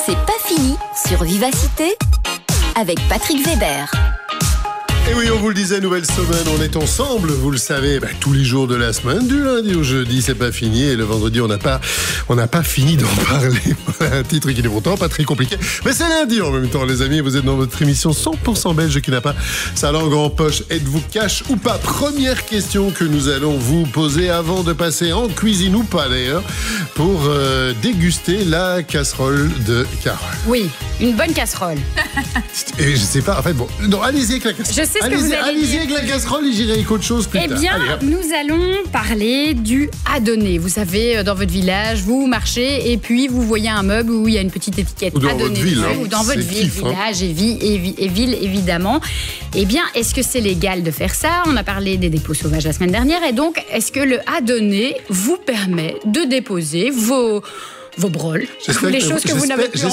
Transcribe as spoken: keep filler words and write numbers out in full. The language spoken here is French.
C'est pas fini sur Vivacité avec Patrick Weber. Et oui, on vous le disait, nouvelle semaine, on est ensemble, vous le savez, bah, tous les jours de la semaine, du lundi au jeudi, c'est pas fini, et le vendredi, on n'a pas, on n'a pas fini d'en parler. Voilà un titre qui n'est pourtant pas très compliqué, mais c'est lundi en même temps, les amis, vous êtes dans votre émission cent pour cent belge qui n'a pas sa langue en poche. Êtes-vous cash ou pas? Première question que nous allons vous poser avant de passer en cuisine ou pas d'ailleurs, pour euh, déguster la casserole de Carole. Oui, une bonne casserole. Et je sais pas, en fait, bon, non, allez-y avec la casserole. Je sais ce allez-y, que vous allez allez-y dire. avec la casserole et j'irai avec autre chose plus Eh tard. bien, Allez, hop. nous allons parler du adonné. Vous savez, dans votre village, vous marchez et puis vous voyez un meuble où il y a une petite étiquette Ou dans adonné votre ville, dessus, hein. ou dans votre C'est ville, kiff, hein. village et, vie, et, vi- et ville, évidemment. Eh bien, est-ce que c'est légal de faire ça? On a parlé des dépôts sauvages la semaine dernière. Et donc, est-ce que le adonné vous permet de déposer vos... vos broles, J'espère les que- choses que vous j'espère- n'avez plus